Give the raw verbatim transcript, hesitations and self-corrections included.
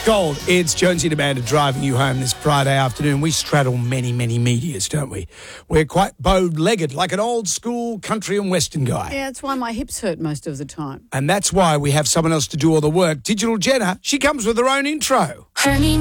Gold, it's Jonesy and Amanda driving you home this Friday afternoon. We straddle many, many medias, don't we? We're quite bow-legged, like an old-school country and western guy. Yeah, that's why my hips hurt most of the time. And that's why we have someone else to do all the work. Digital Jenna, she comes with her own intro. Her name